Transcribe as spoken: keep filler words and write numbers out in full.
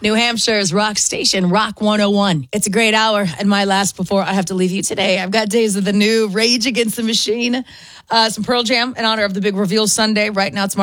New Hampshire's rock station, Rock one oh one. It's a great hour, and my last before I have to leave you today. I've got Days of the New, Rage Against the Machine, uh, some Pearl Jam in honor of the big reveal Sunday. Right now, it's